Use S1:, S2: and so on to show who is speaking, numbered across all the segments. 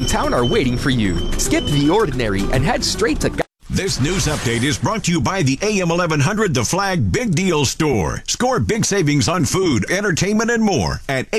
S1: town are waiting for you. Skip the ordinary and head straight to
S2: This news update is brought to you by the AM 1100 The Flag Big Deal Store. Score big savings on food, entertainment, and more at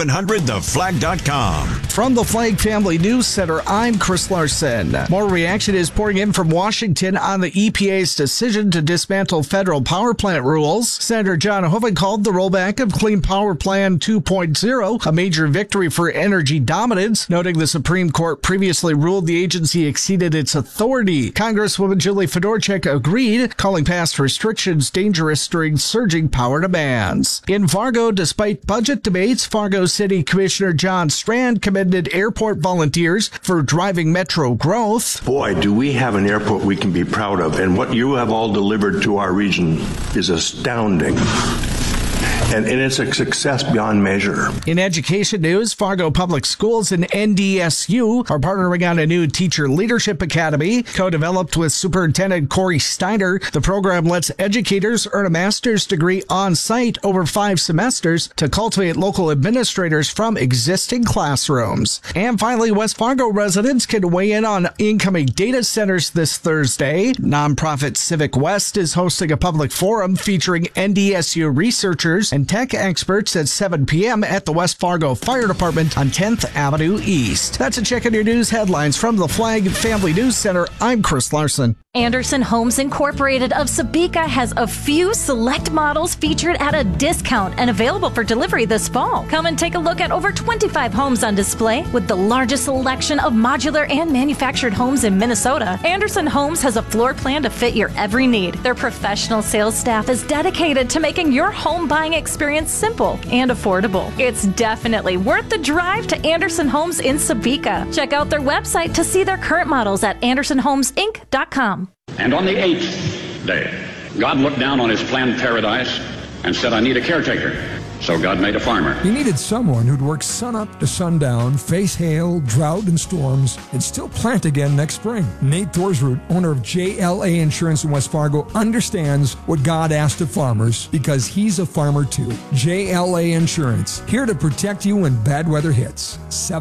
S2: am1100theflag.com.
S3: From the Flag Family News Center, I'm Chris Larson. More reaction is pouring in from Washington on the EPA's decision to dismantle federal power plant rules. Senator John Hoeven called the rollback of Clean Power Plan 2.0 a major victory for energy dominance, noting the Supreme Court previously ruled the agency exceeded its authority. Congresswoman Julie Fedorchak agreed, calling past restrictions dangerous during surging power demands. In Fargo, despite budget debates, Fargo City Commissioner John Strand commended airport volunteers for driving metro growth.
S4: Boy, do we have an airport we can be proud of, and what you have all delivered to our region is astounding. And it's a success beyond measure.
S3: In education news, Fargo Public Schools and NDSU are partnering on a new teacher leadership academy. Co-developed with Superintendent Corey Steiner, the program lets educators earn a master's degree on site over 5 semesters to cultivate local administrators from existing classrooms. And finally, West Fargo residents can weigh in on incoming data centers this Thursday. Nonprofit Civic West is hosting a public forum featuring NDSU researchers and tech experts at 7 p.m. at the West Fargo Fire Department on 10th Avenue East. That's a check on your news headlines from the Flag Family News Center. I'm Chris Larson.
S5: Anderson Homes Incorporated of Sabika has a few select models featured at a discount and available for delivery this fall. Come and take a look at over 25 homes on display with the largest selection of modular and manufactured homes in Minnesota. Anderson Homes has a floor plan to fit your every need. Their professional sales staff is dedicated to making your home buying experience simple and affordable. It's definitely worth the drive to Anderson Homes in Sabika. Check out their website to see their current models at AndersonHomesInc.com.
S6: And on the 8th day, God looked down on his planned paradise and said, I need a caretaker. So God made a farmer.
S7: He needed someone who'd work sun up to sundown, face hail, drought, and storms, and still plant again next spring. Nate Thorsroot, owner of JLA Insurance in West Fargo, understands what God asked of farmers because he's a farmer too. JLA Insurance, here to protect you when bad weather hits.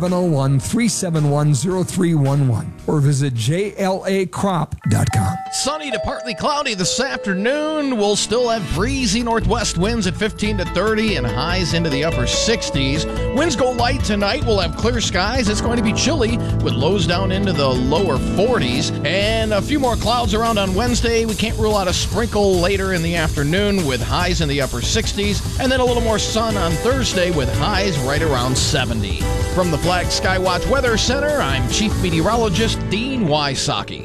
S7: 701-371-0311 or visit JLACrop.com.
S8: Sunny to partly cloudy this afternoon. We'll still have breezy northwest winds at 15 to 30 and highs into the upper 60s. Winds go light tonight. We'll have clear skies. It's going to be chilly with lows down into the lower 40s. And a few more clouds around on Wednesday. We can't rule out a sprinkle later in the afternoon with highs in the upper 60s. And then a little more sun on Thursday with highs right around 70. From the Flag Skywatch Weather Center, I'm Chief Meteorologist Dean Wysocki.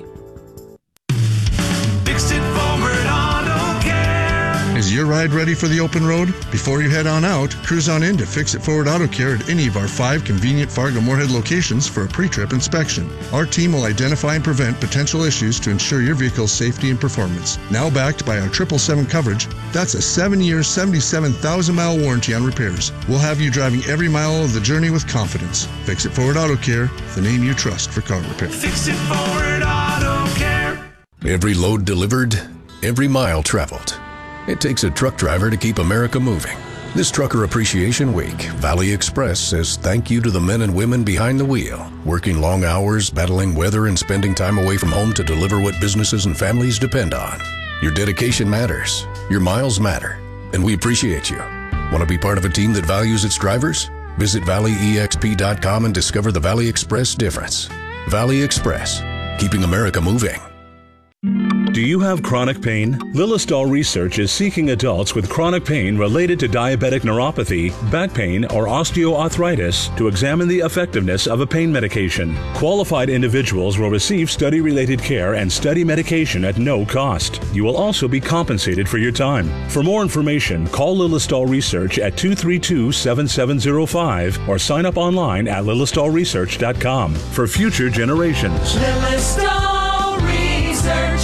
S9: Fix it forward auto care.
S10: Is your ride ready for the open road? Before you head on out, cruise on in to Fix It Forward Auto Care at any of our 5 convenient Fargo-Moorhead locations for a pre-trip inspection. Our team will identify and prevent potential issues to ensure your vehicle's safety and performance. Now backed by our 777 coverage, that's a 7-year, 77,000-mile warranty on repairs. We'll have you driving every mile of the journey with confidence. Fix It Forward Auto Care, the name you trust for car repair.
S9: Fix It Forward Auto Care.
S11: Every load delivered, every mile traveled. It takes a truck driver to keep America moving. This Trucker Appreciation Week, Valley Express says thank you to the men and women behind the wheel, working long hours, battling weather, and spending time away from home to deliver what businesses and families depend on. Your dedication matters. Your miles matter. And we appreciate you. Want to be part of a team that values its drivers? Visit valleyexp.com and discover the Valley Express difference. Valley Express, keeping America moving.
S12: Do you have chronic pain? Lilistol Research is seeking adults with chronic pain related to diabetic neuropathy, back pain, or osteoarthritis to examine the effectiveness of a pain medication. Qualified individuals will receive study-related care and study medication at no cost. You will also be compensated for your time. For more information, call Lilistol Research at 232-7705 or sign up online at lilistolresearch.com for future generations.
S9: Lilistol Research.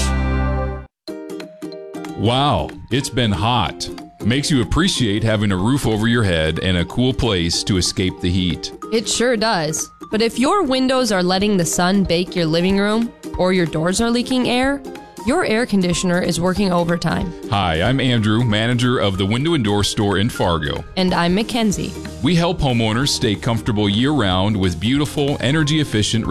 S13: Wow, it's been hot. Makes you appreciate having a roof over your head and a cool place to escape the heat.
S14: It sure does. But if your windows are letting the sun bake your living room, or your doors are leaking air, your air conditioner is working overtime.
S13: Hi, I'm Andrew, manager of the Window and Door Store in Fargo.
S14: And I'm Mackenzie.
S13: We help homeowners stay comfortable year-round with beautiful, energy-efficient